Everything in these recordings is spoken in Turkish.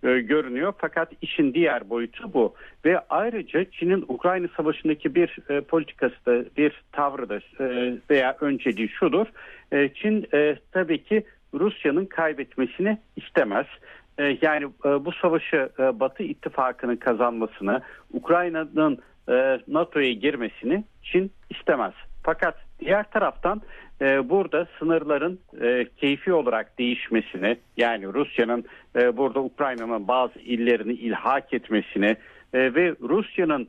görünüyor. Fakat işin diğer boyutu bu. Ve ayrıca Çin'in Ukrayna Savaşı'ndaki bir politikası da, bir tavrı da veya önceliği şudur. Çin tabii ki Rusya'nın kaybetmesini istemez. Yani bu savaşı Batı İttifakı'nın kazanmasını, Ukrayna'nın NATO'ya girmesini Çin istemez. Fakat diğer taraftan burada sınırların keyfi olarak değişmesini, yani Rusya'nın burada Ukrayna'nın bazı illerini ilhak etmesini ve Rusya'nın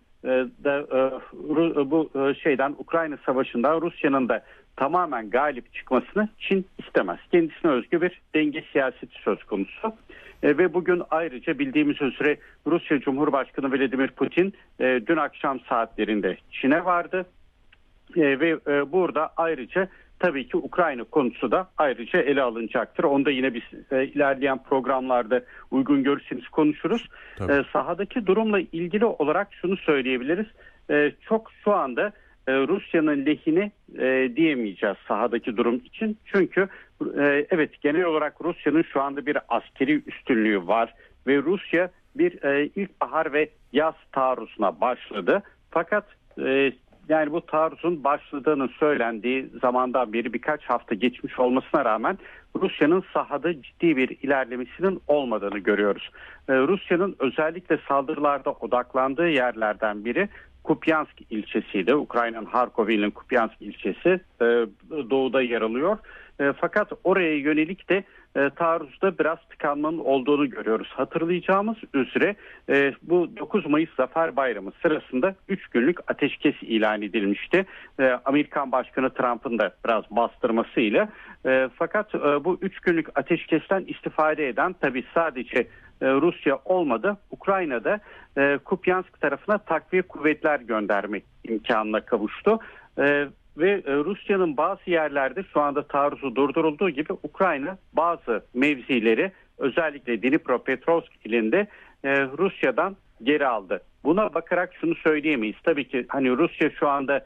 bu Ukrayna Savaşı'ndan Rusya'nın da tamamen galip çıkmasını Çin istemez. Kendisine özgü bir denge siyaseti söz konusu. Ve bugün ayrıca bildiğimiz üzere Rusya Cumhurbaşkanı Vladimir Putin dün akşam saatlerinde Çin'e vardı. Ve burada ayrıca tabii ki Ukrayna konusu da ayrıca ele alınacaktır. Onu da yine biz ilerleyen programlarda uygun görürseniz konuşuruz. Sahadaki durumla ilgili olarak şunu söyleyebiliriz. Çok şu anda Rusya'nın lehine diyemeyeceğiz sahadaki durum için. Çünkü evet, genel olarak Rusya'nın şu anda bir askeri üstünlüğü var ve Rusya bir ilkbahar ve yaz taarruzuna başladı. Fakat yani bu taarruzun başladığının söylendiği zamandan beri birkaç hafta geçmiş olmasına rağmen Rusya'nın sahada ciddi bir ilerlemesinin olmadığını görüyoruz. Rusya'nın özellikle saldırılarda odaklandığı yerlerden biri Kupyansk ilçesiydi. Ukrayna'nın Harkov ilinin Kupyansk ilçesi doğuda yer alıyor. Fakat oraya yönelik de taarruzda biraz tıkanmanın olduğunu görüyoruz. Hatırlayacağımız üzere bu 9 Mayıs Zafer Bayramı sırasında 3 günlük ateşkes ilan edilmişti. Amerikan Başkanı Trump'ın da biraz bastırmasıyla. Fakat bu 3 günlük ateşkesten istifade eden tabii sadece Rusya olmadı. Ukrayna'da Kupyansk tarafına takviye kuvvetler gönderme imkanına kavuştu. Ve Rusya'nın bazı yerlerde şu anda taarruzu durdurulduğu gibi Ukrayna bazı mevzileri özellikle Dnipropetrovsk ilinde Rusya'dan geri aldı. Buna bakarak şunu söyleyemeyiz. Tabii ki hani Rusya şu anda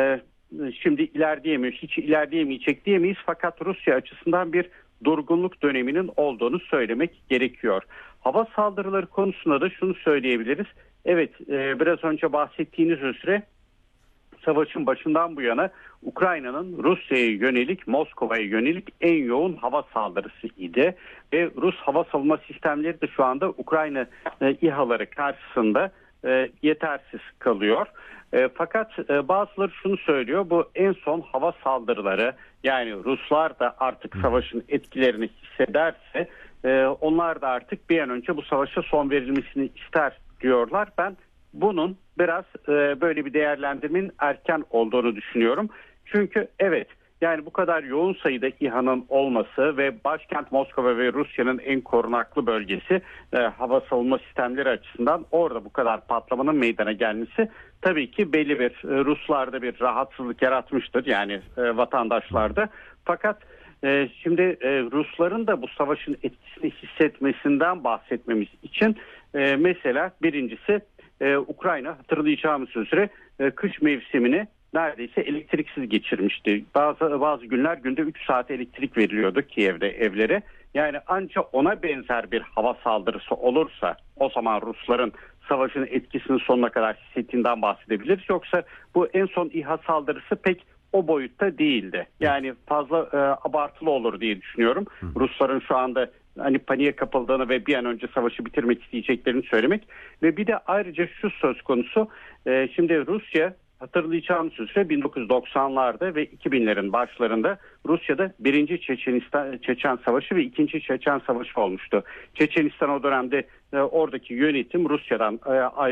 şimdi ilerleyemiyor, hiç ilerleyemeyecek diyemeyiz. Fakat Rusya açısından bir durgunluk döneminin olduğunu söylemek gerekiyor. Hava saldırıları konusunda da şunu söyleyebiliriz. Evet, biraz önce bahsettiğiniz üzere savaşın başından bu yana Ukrayna'nın Rusya'ya yönelik, Moskova'ya yönelik en yoğun hava saldırısı idi. Ve Rus hava savunma sistemleri de şu anda Ukrayna İHA'ları karşısında yetersiz kalıyor. Fakat bazıları şunu söylüyor, bu en son hava saldırıları, yani Ruslar da artık savaşın etkilerini hissederse onlar da artık bir an önce bu savaşa son verilmesini ister diyorlar. Ben bunun biraz böyle bir değerlendirmenin erken olduğunu düşünüyorum. Çünkü evet, yani bu kadar yoğun sayıda İHA'nın olması ve başkent Moskova ve Rusya'nın en korunaklı bölgesi hava savunma sistemleri açısından orada bu kadar patlamanın meydana gelmesi tabii ki belli bir Ruslarda bir rahatsızlık yaratmıştır, yani vatandaşlarda. Fakat şimdi Rusların da bu savaşın etkisini hissetmesinden bahsetmemiz için mesela birincisi Ukrayna hatırlayacağımız üzere kış mevsimini neredeyse elektriksiz geçirmişti. Bazı günler günde 3 saat elektrik veriliyordu Kiev'de evlere. Yani ancak ona benzer bir hava saldırısı olursa o zaman Rusların savaşın etkisini sonuna kadar hissettiğinden bahsedebiliriz. Yoksa bu en son İHA saldırısı pek o boyutta değildi. Yani fazla abartılı olur diye düşünüyorum. Rusların şu anda hani paniğe kapıldığını ve bir an önce savaşı bitirmek isteyeceklerini söylemek. Ve bir de ayrıca şu söz konusu, şimdi Rusya hatırlayacağımız üzere 1990'larda ve 2000'lerin başlarında Rusya'da 1. Çeçen Savaşı ve 2. Çeçen Savaşı olmuştu. Çeçenistan o dönemde oradaki yönetim Rusya'dan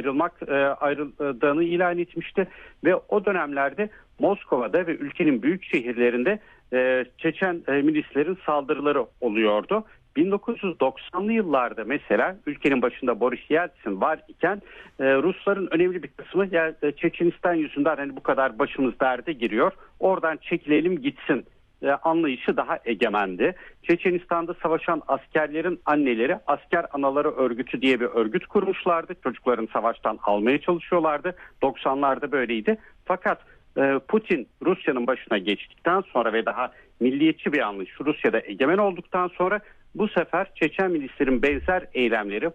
ayrıldığını ilan etmişti ve o dönemlerde Moskova'da ve ülkenin büyük şehirlerinde Çeçen milislerin saldırıları oluyordu. 1990'lı yıllarda mesela ülkenin başında Boris Yeltsin var iken Rusların önemli bir kısmı Çeçenistan yüzünden hani bu kadar başımız derde giriyor, oradan çekilelim gitsin anlayışı daha egemendi. Çeçenistan'da savaşan askerlerin anneleri Asker Anaları Örgütü diye bir örgüt kurmuşlardı. Çocuklarını savaştan almaya çalışıyorlardı. 90'larda böyleydi. Fakat Putin Rusya'nın başına geçtikten sonra ve daha milliyetçi bir anlayış Rusya'da egemen olduktan sonra bu sefer Çeçen milislerin benzer eylemleri